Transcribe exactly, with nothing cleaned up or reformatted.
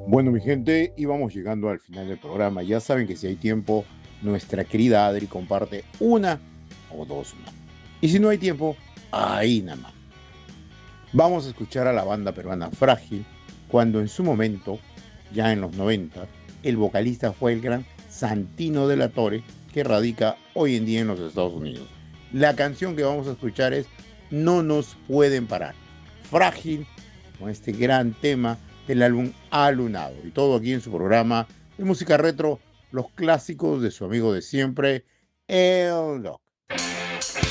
Bueno, mi gente, íbamos llegando al final del programa. Ya saben que si hay tiempo, nuestra querida Adri comparte una o dos más. Y si no hay tiempo, ahí nada más. Vamos a escuchar a la banda peruana Frágil, cuando en su momento, ya en los noventa, el vocalista fue el gran Santino de la Torre, que radica hoy en día en los Estados Unidos. La canción que vamos a escuchar es No nos pueden parar. Frágil, con este gran tema del álbum Alunado. Y todo aquí en su programa de música retro, los clásicos de su amigo de siempre, el Doc.